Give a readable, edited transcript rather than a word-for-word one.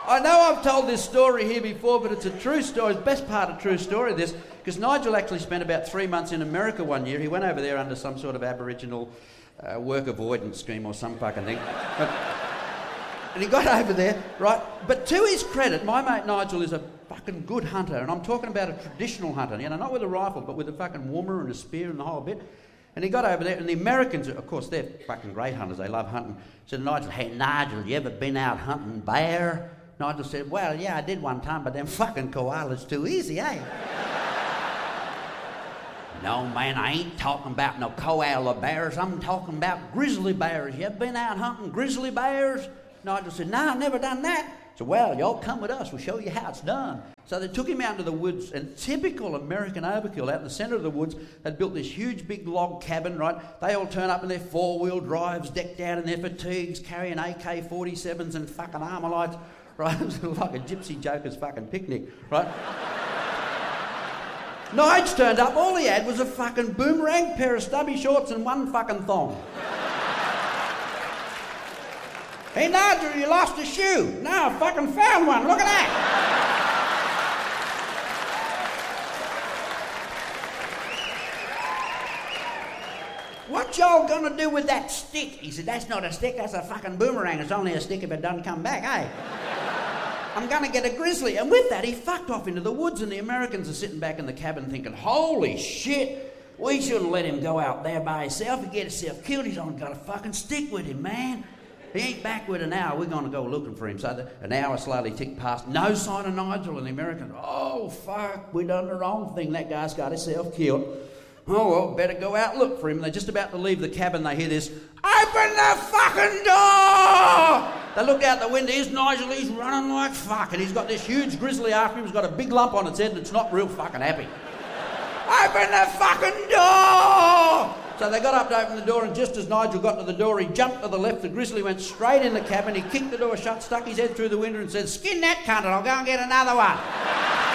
I know I've told this story here before, but it's a true story. It's the best part of true story of this, because Nigel actually spent about 3 months in America one year. He went over there under some sort of Aboriginal work avoidance scheme or some fucking thing. And he got over there, right? But to his credit, my mate Nigel is a fucking good hunter, and I'm talking about a traditional hunter, you know, not with a rifle, but with a fucking warmer and a spear and the whole bit. And he got over there, and the Americans, of course, they're fucking great hunters. They love hunting. Said to Nigel, "Hey, Nigel, you ever been out hunting bear?" Nigel said, "Well, yeah, I did one time, but them fucking koalas too easy, eh?" "No, man, I ain't talking about no koala bears. I'm talking about grizzly bears. You ever been out hunting grizzly bears?" Nigel said, "No, I've never done that." So, "Well, y'all come with us. We'll show you how it's done." So they took him out into the woods, and typical American overkill, out in the centre of the woods, they'd built this huge big log cabin, right? They all turn up in their four-wheel drives, decked out in their fatigues, carrying AK-47s and fucking Armalite, right? It was like a gypsy joker's fucking picnic, right? Nige turned up, all he had was a fucking boomerang, pair of stubby shorts and one fucking thong. "Hey, Nigel, you lost a shoe." "No, I fucking found one, look at that." "What y'all gonna do with that stick?" He said, "That's not a stick, that's a fucking boomerang. It's only a stick if it doesn't come back, eh? I'm gonna get a grizzly." And with that, he fucked off into the woods, and the Americans are sitting back in the cabin thinking, "Holy shit, we shouldn't let him go out there by himself. He'd get himself killed. He's only got a fucking stick with him, man. He ain't back with an hour. We're going to go looking for him." So an hour slowly ticked past. No sign of Nigel, and the Americans, "Oh, fuck, we done the wrong thing. That guy's got himself killed. Oh, well, better go out and look for him." And they're just about to leave the cabin. They hear this, "Open the fucking door!" They look out the window. Here's Nigel. He's running like fuck. And he's got this huge grizzly after him. He's got a big lump on its head, and it's not real fucking happy. "Open the fucking door!" So they got up to open the door, and just as Nigel got to the door, he jumped to the left. The grizzly went straight in the cabin. He kicked the door shut, stuck his head through the window and said, "Skin that cunt and I'll go and get another one."